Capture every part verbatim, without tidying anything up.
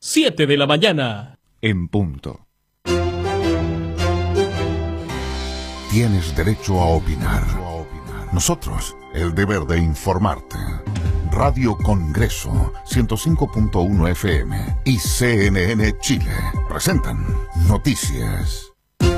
siete de la mañana. En punto. Tienes derecho a opinar. Nosotros, el deber de informarte. Radio Congreso, ciento cinco punto uno F M y C N N Chile presentan Noticias.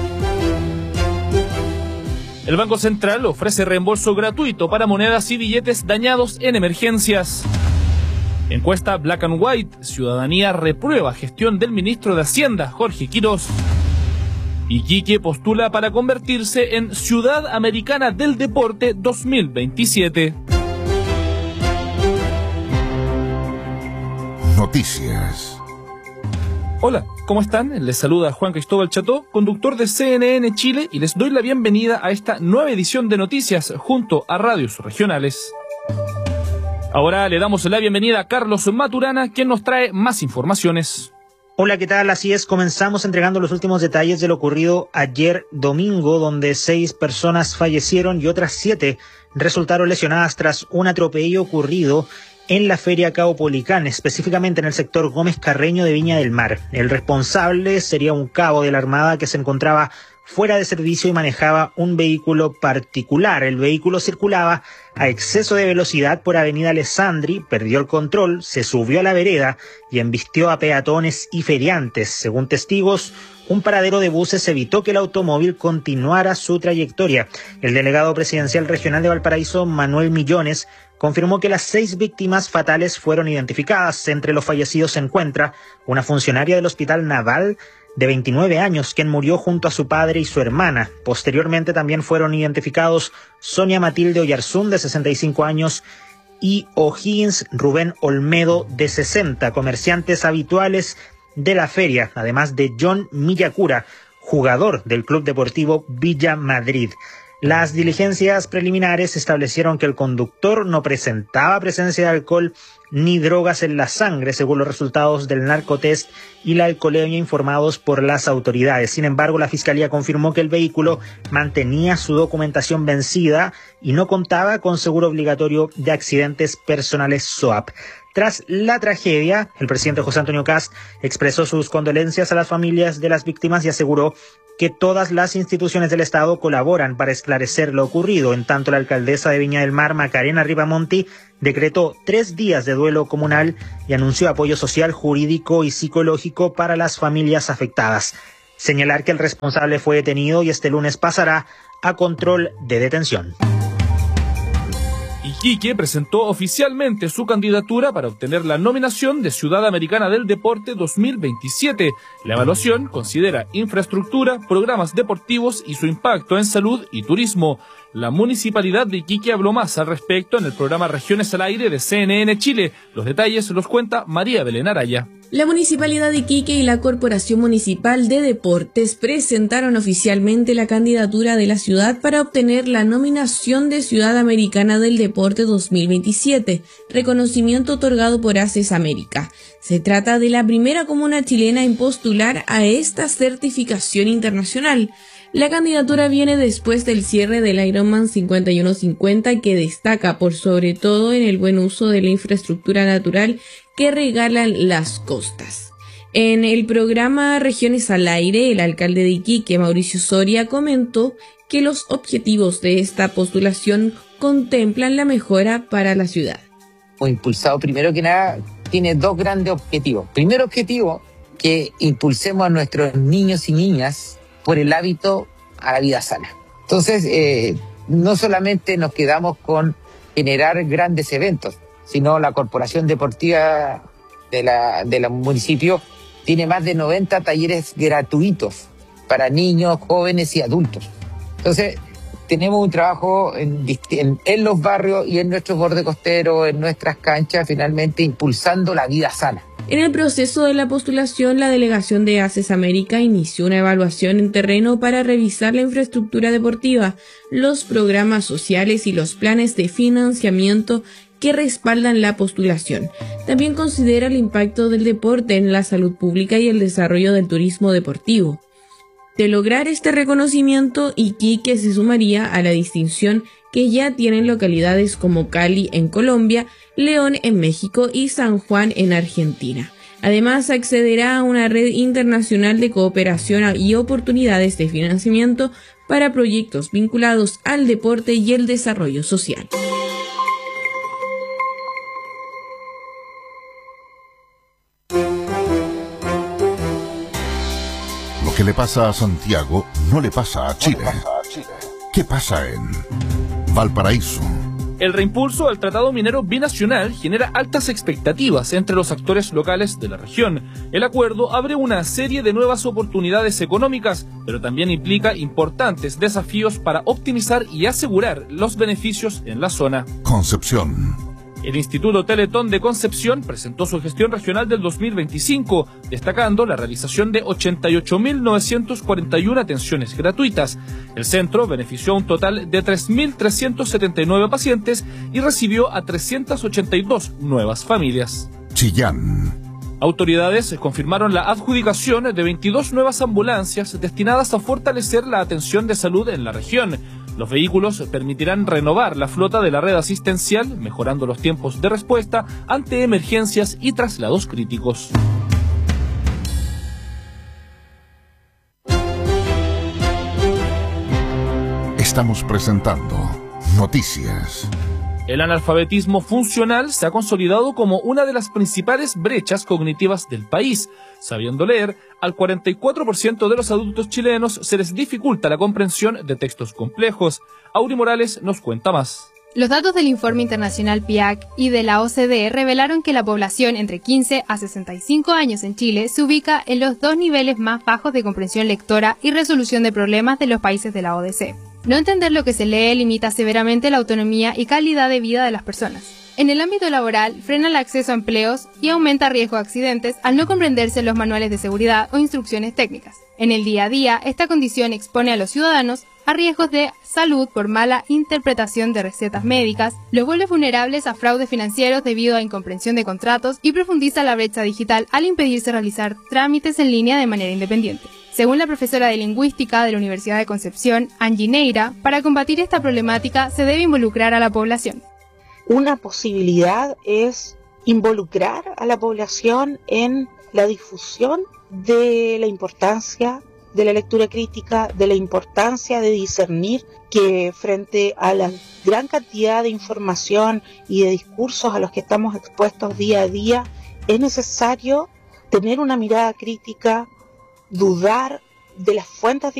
El Banco Central ofrece reembolso gratuito para monedas y billetes dañados en emergencias. Encuesta Black and White, ciudadanía reprueba gestión del ministro de Hacienda, Jorge Quirós. Iquique postula para convertirse en Ciudad Americana del Deporte dos mil veintisiete. Noticias. Hola, ¿cómo están? Les saluda Juan Cristóbal Cható, conductor de C N N Chile, y les doy la bienvenida a esta nueva edición de Noticias junto a radios regionales. Ahora le damos la bienvenida a Carlos Maturana, quien nos trae más informaciones. Hola, ¿qué tal? Así es, comenzamos entregando los últimos detalles de lo ocurrido ayer domingo, donde seis personas fallecieron y otras siete resultaron lesionadas tras un atropello ocurrido en la Feria Caupolicán, específicamente en el sector Gómez Carreño de Viña del Mar. El responsable sería un cabo de la Armada que se encontraba fuera de servicio y manejaba un vehículo particular. El vehículo circulaba a exceso de velocidad por Avenida Alessandri, perdió el control, se subió a la vereda y embistió a peatones y feriantes. Según testigos, un paradero de buses evitó que el automóvil continuara su trayectoria. El delegado presidencial regional de Valparaíso, Manuel Millones, confirmó que las seis víctimas fatales fueron identificadas. Entre los fallecidos se encuentra una funcionaria del Hospital Naval de veintinueve años, quien murió junto a su padre y su hermana. Posteriormente también fueron identificados Sonia Matilde Oyarzún, de sesenta y cinco años, y O'Higgins Rubén Olmedo, de sesenta, comerciantes habituales de la feria, además de John Millacura, jugador del Club Deportivo Villa Madrid. Las diligencias preliminares establecieron que el conductor no presentaba presencia de alcohol ni drogas en la sangre, según los resultados del narcotest y la alcoholemia informados por las autoridades. Sin embargo, la Fiscalía confirmó que el vehículo mantenía su documentación vencida y no contaba con seguro obligatorio de accidentes personales S O A P. Tras la tragedia, el presidente José Antonio Kast expresó sus condolencias a las familias de las víctimas y aseguró que todas las instituciones del Estado colaboran para esclarecer lo ocurrido. En tanto, la alcaldesa de Viña del Mar, Macarena Ripamonti, decretó tres días de duelo comunal y anunció apoyo social, jurídico y psicológico para las familias afectadas. Señalar que el responsable fue detenido y este lunes pasará a control de detención. Iquique presentó oficialmente su candidatura para obtener la nominación de Ciudad Americana del Deporte dos mil veintisiete. La evaluación considera infraestructura, programas deportivos y su impacto en salud y turismo. La Municipalidad de Iquique habló más al respecto en el programa Regiones al Aire de C N N Chile. Los detalles los cuenta María Belén Araya. La Municipalidad de Iquique y la Corporación Municipal de Deportes presentaron oficialmente la candidatura de la ciudad para obtener la nominación de Ciudad Americana del Deporte dos mil veintisiete, reconocimiento otorgado por ACES América. Se trata de la primera comuna chilena en postular a esta certificación internacional. La candidatura viene después del cierre del Ironman cincuenta y uno cincuenta, que destaca por sobre todo en el buen uso de la infraestructura natural que regalan las costas. En el programa Regiones al Aire, el alcalde de Iquique, Mauricio Soria, comentó que los objetivos de esta postulación contemplan la mejora para la ciudad. O impulsado, primero que nada, tiene dos grandes objetivos. Primer objetivo, que impulsemos a nuestros niños y niñas por el hábito a la vida sana. Entonces, eh, no solamente nos quedamos con generar grandes eventos, sino la Corporación Deportiva de la, de la municipio tiene más de noventa talleres gratuitos para niños, jóvenes y adultos. Entonces, tenemos un trabajo en, en, en los barrios y en nuestros bordes costeros, en nuestras canchas, finalmente impulsando la vida sana. En el proceso de la postulación, la delegación de ACES América inició una evaluación en terreno para revisar la infraestructura deportiva, los programas sociales y los planes de financiamiento que respaldan la postulación. También considera el impacto del deporte en la salud pública y el desarrollo del turismo deportivo. De lograr este reconocimiento, Iquique se sumaría a la distinción que ya tienen localidades como Cali en Colombia, León en México y San Juan en Argentina. Además, accederá a una red internacional de cooperación y oportunidades de financiamiento para proyectos vinculados al deporte y el desarrollo social. Lo que le pasa a Santiago no le pasa a Chile. ¿Qué pasa en Valparaíso? El reimpulso al Tratado Minero Binacional genera altas expectativas entre los actores locales de la región. El acuerdo abre una serie de nuevas oportunidades económicas, pero también implica importantes desafíos para optimizar y asegurar los beneficios en la zona. Concepción. El Instituto Teletón de Concepción presentó su gestión regional del dos mil veinticinco, destacando la realización de ochenta y ocho mil novecientas cuarenta y una atenciones gratuitas. El centro benefició a un total de tres mil trescientos setenta y nueve pacientes y recibió a trescientas ochenta y dos nuevas familias. Chillán. Autoridades confirmaron la adjudicación de veintidós nuevas ambulancias destinadas a fortalecer la atención de salud en la región. Los vehículos permitirán renovar la flota de la red asistencial, mejorando los tiempos de respuesta ante emergencias y traslados críticos. Estamos presentando Noticias. El analfabetismo funcional se ha consolidado como una de las principales brechas cognitivas del país. Sabiendo leer, al cuarenta y cuatro por ciento de los adultos chilenos se les dificulta la comprensión de textos complejos. Auri Morales nos cuenta más. Los datos del informe internacional P I A C y de la O C D E revelaron que la población entre quince a sesenta y cinco años en Chile se ubica en los dos niveles más bajos de comprensión lectora y resolución de problemas de los países de la O D C. No entender lo que se lee limita severamente la autonomía y calidad de vida de las personas. En el ámbito laboral, frena el acceso a empleos y aumenta riesgo de accidentes al no comprenderse los manuales de seguridad o instrucciones técnicas. En el día a día, esta condición expone a los ciudadanos a riesgos de salud por mala interpretación de recetas médicas, los vuelve vulnerables a fraudes financieros debido a incomprensión de contratos y profundiza la brecha digital al impedirse realizar trámites en línea de manera independiente. Según la profesora de Lingüística de la Universidad de Concepción, Angie Neira, para combatir esta problemática se debe involucrar a la población. Una posibilidad es involucrar a la población en la difusión de la importancia de la lectura crítica, de la importancia de discernir que frente a la gran cantidad de información y de discursos a los que estamos expuestos día a día, es necesario tener una mirada crítica, dudar de las fuentes de